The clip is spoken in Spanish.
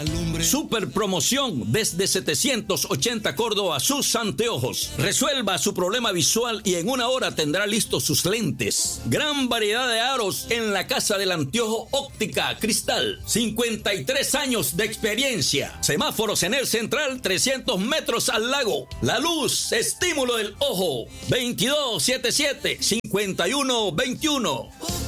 Super promoción desde 780 Córdoba, sus anteojos. Resuelva su problema visual y en una hora tendrá listos sus lentes. Gran variedad de aros en la Casa del Anteojo Óptica Cristal. 53 años de experiencia. Semáforos en el central, 300 metros al lago. La luz, estímulo del ojo. 2277-5121.